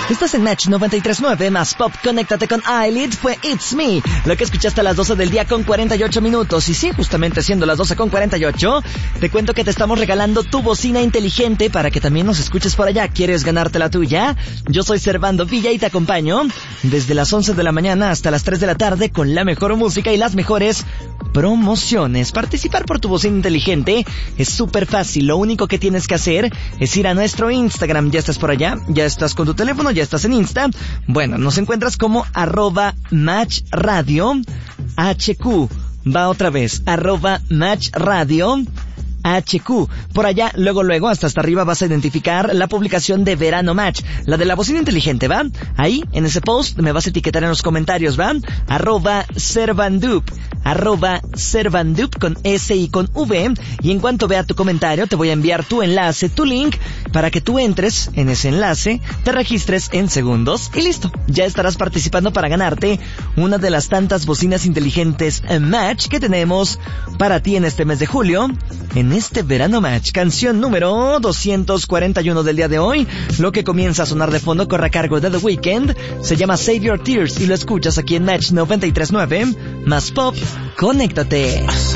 Estás en Match 93.9 más Pop. Conéctate con Eyelid. Fue It's Me, lo que escuchaste a las 12 del día con 48 minutos. Y sí, justamente siendo las 12 con 48, te cuento que te estamos regalando tu bocina inteligente para que también nos escuches por allá. ¿Quieres ganarte la tuya? Yo soy Servando Villa y te acompaño desde las 11 de la mañana hasta las 3 de la tarde con la mejor música y las mejores promociones. Participar por tu bocina inteligente es súper fácil. Lo único que tienes que hacer es ir a nuestro Instagram. ¿Ya estás por allá? ¿Ya estás con tu teléfono? ¿Ya estás en Insta? Bueno, nos encuentras como @matchradio HQ. Va otra vez, @matchradio HQ. Por allá, luego, hasta arriba vas a identificar la publicación de Verano Match, la de la bocina inteligente, ¿va? Ahí, en ese post, me vas a etiquetar en los comentarios, ¿va? @Servandup con S y con V, y en cuanto vea tu comentario, te voy a enviar tu enlace, tu link, para que tú entres en ese enlace, te registres en segundos, y listo. Ya estarás participando para ganarte una de las tantas bocinas inteligentes Match que tenemos para ti en este mes de julio, en este Verano Match. Canción número 241 del día de hoy. Lo que comienza a sonar de fondo corre a cargo de The Weeknd. Se llama Save Your Tears y lo escuchas aquí en Match 93.9 más Pop. Conéctate.